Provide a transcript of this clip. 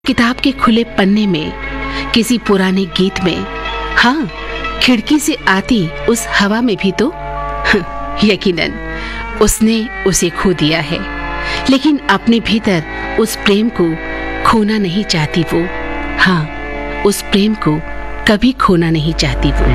किताब के खुले पन्ने में, किसी पुराने गीत में, हाँ, खिड़की से आती उस हवा में भी तो यकीनन उसने उसे खो दिया है, लेकिन अपने भीतर उस प्रेम को खोना नहीं चाहती वो। हाँ, उस प्रेम को कभी खोना नहीं चाहती वो।